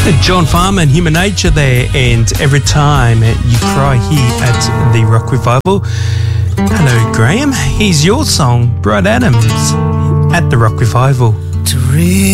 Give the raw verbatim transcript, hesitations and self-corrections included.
John Farmer and Human Nature there, and Every Time You Cry here at the Rock Revival. Hello, Graham. Here's your song, Brad Adams, at the Rock Revival. To read